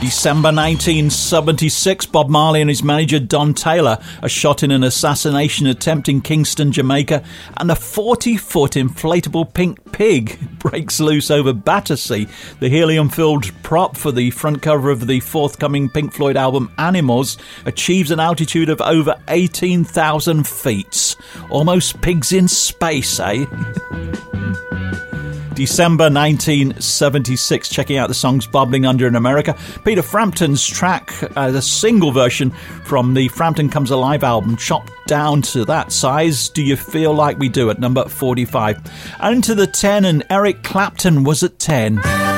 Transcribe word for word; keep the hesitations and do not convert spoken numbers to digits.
December nineteen seventy-six, Bob Marley and his manager Don Taylor are shot in an assassination attempt in Kingston, Jamaica, and a forty-foot inflatable pink pig breaks loose over Battersea. The helium-filled prop for the front cover of the forthcoming Pink Floyd album Animals achieves an altitude of over eighteen thousand feet. Almost pigs in space, eh? December nineteen seventy-six, checking out the songs bubbling under in America. Peter Frampton's track, uh, the single version from the Frampton Comes Alive album, chopped down to that size. Do You Feel Like We Do at number forty-five. And into the ten, and Eric Clapton was at ten.